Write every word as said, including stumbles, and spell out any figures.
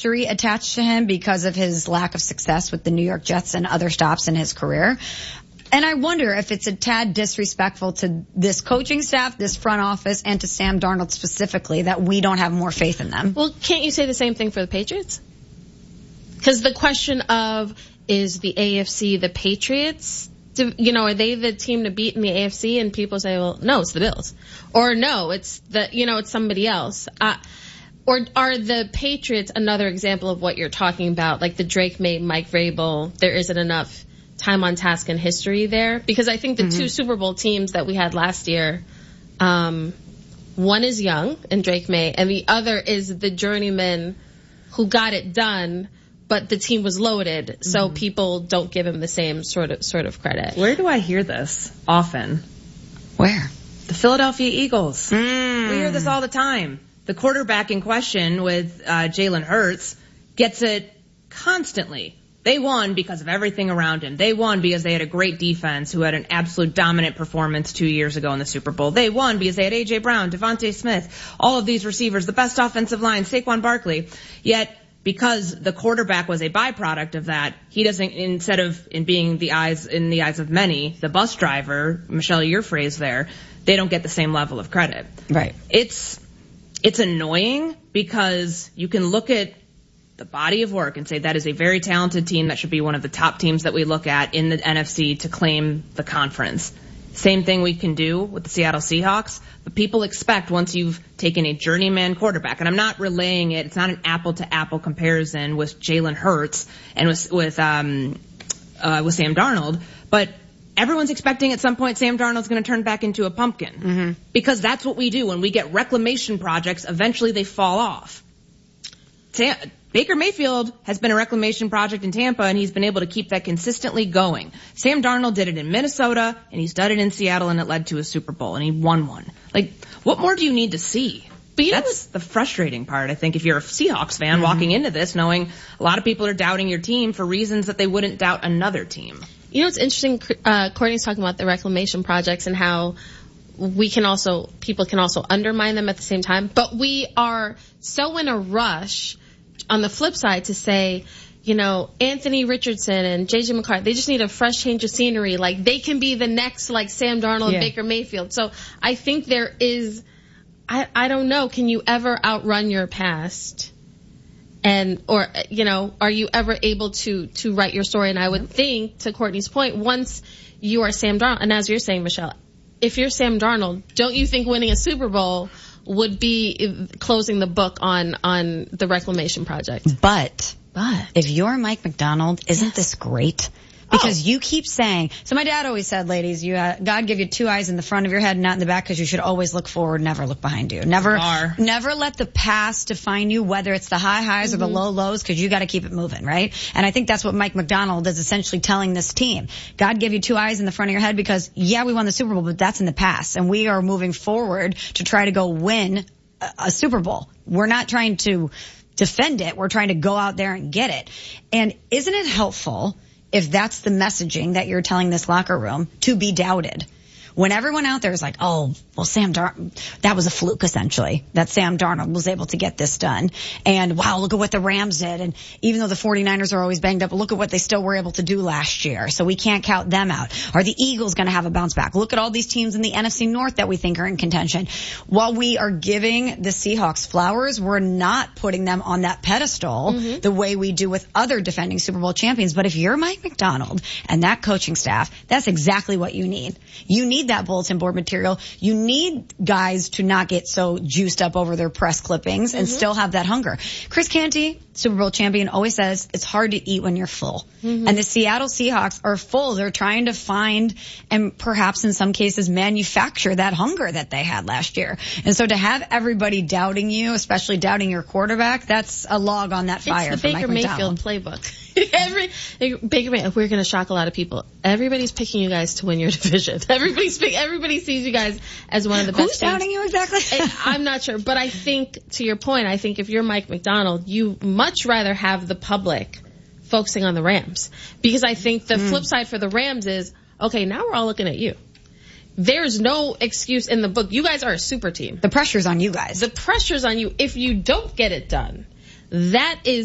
history attached to him because of his lack of success with the New York Jets and other stops in his career. And I wonder if it's a tad disrespectful to this coaching staff, this front office, and to Sam Darnold specifically that we don't have more faith in them. Well, can't you say the same thing for the Patriots? Because the question of, is the A F C the Patriots? You know, are they the team to beat in the A F C? And people say, well, no, it's the Bills. Or no, it's the, you know, it's somebody else. Uh, or are the Patriots another example of what you're talking about? Like the Drake May, Mike Vrabel, there isn't enough time on task and history there? Because I think the mm-hmm. two Super Bowl teams that we had last year, um, one is young and Drake May, and the other is the journeyman who got it done, but the team was loaded, so mm-hmm. people don't give him the same sort of sort of credit. Where do I hear this often? Where? The Philadelphia Eagles. Mm. We hear this all the time. The quarterback in question with uh, Jalen Hurts gets it constantly. They won because of everything around him. They won because they had a great defense who had an absolute dominant performance two years ago in the Super Bowl. They won because they had A J Brown, Devontae Smith, all of these receivers, the best offensive line, Saquon Barkley. Yet, because the quarterback was a byproduct of that, he doesn't, instead of in being the eyes, in the eyes of many, the bus driver, Michelle, your phrase there, they don't get the same level of credit. Right. It's, it's annoying because you can look at the body of work and say that is a very talented team that should be one of the top teams that we look at in the N F C to claim the conference. Same thing we can do with the Seattle Seahawks, but people expect once you've taken a journeyman quarterback, and I'm not relaying it, it's not an apple-to-apple comparison with Jalen Hurts and with with um uh with Sam Darnold, but everyone's expecting at some point Sam Darnold's going to turn back into a pumpkin. Mm-hmm. Because that's what we do. When we get reclamation projects, eventually they fall off. Sam, Baker Mayfield has been a reclamation project in Tampa, and he's been able to keep that consistently going. Sam Darnold did it in Minnesota, and he's done it in Seattle, and it led to a Super Bowl, and he won one. Like, what more do you need to see? But that's the frustrating part, I think, if you're a Seahawks fan mm-hmm. walking into this, knowing a lot of people are doubting your team for reasons that they wouldn't doubt another team. You know, it's interesting, uh, Courtney's talking about the reclamation projects and how we can also, people can also undermine them at the same time, but we are so in a rush on the flip side to say, you know, Anthony Richardson and J J McCarthy, they just need a fresh change of scenery. Like, they can be the next, like, Sam Darnold yeah. and Baker Mayfield. So I think there is, I, I don't know, can you ever outrun your past? And, or, you know, are you ever able to, to write your story? And I would think, to Courtney's point, once you are Sam Darnold, and as you're saying, Michelle, if you're Sam Darnold, don't you think winning a Super Bowl would be closing the book on, on the reclamation project? But, but if you're Mike Macdonald, isn't yes. this great? Because oh. you keep saying, so my dad always said, ladies, you uh, God give you two eyes in the front of your head, not in the back, because you should always look forward, never look behind you. Never, Bar. never let the past define you, whether it's the high highs mm-hmm. or the low lows, because you got to keep it moving, right? And I think that's what Mike Macdonald is essentially telling this team. God give you two eyes in the front of your head because, yeah, we won the Super Bowl, but that's in the past, and we are moving forward to try to go win a, a Super Bowl. We're not trying to defend it. We're trying to go out there and get it. And isn't it helpful, if that's the messaging that you're telling this locker room, to be doubted? When everyone out there is like, oh, well, Sam Darnold, that was a fluke, essentially, that Sam Darnold was able to get this done. And wow, look at what the Rams did. And even though the 49ers are always banged up, look at what they still were able to do last year. So we can't count them out. Are the Eagles going to have a bounce back? Look at all these teams in the N F C North that we think are in contention. While we are giving the Seahawks flowers, we're not putting them on that pedestal mm-hmm. the way we do with other defending Super Bowl champions. But if you're Mike Macdonald and that coaching staff, that's exactly what you need. You need that bulletin board material. You need guys to not get so juiced up over their press clippings and mm-hmm. still have that hunger. Chris Canty, Super Bowl champion, always says it's hard to eat when you're full. Mm-hmm. And the Seattle Seahawks are full. They're trying to find and perhaps in some cases manufacture that hunger that they had last year. And so to have everybody doubting you, especially doubting your quarterback, that's a log on that fire. It's the for Baker Mike Mayfield playbook. Every Baker Mayfield, we're going to shock a lot of people. Everybody's picking you guys to win your division. Everybody's pick, everybody sees you guys as one of the best. Who's doubting you exactly? I'm not sure, but I think, to your point, I think if you're Mike Macdonald, you much rather have the public focusing on the Rams, because I think the mm. flip side for the Rams is, okay, now we're all looking at you. There's no excuse in the book. You guys are a super team. The pressure's on you guys. The pressure's on you. If you don't get it done, that is